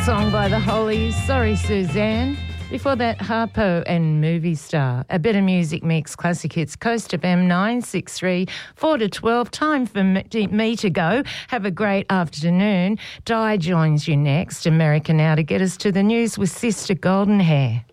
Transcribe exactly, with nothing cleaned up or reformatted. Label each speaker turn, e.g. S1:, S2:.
S1: song by the Hollies, Sorry Suzanne. Before that, Harpo and Movie Star. A bit of music mix, classic hits, Coast F M nine six three, four to twelve. Time for me to go. Have a great afternoon. Di joins you next, America Now, to get us to the news with Sister Golden Hair.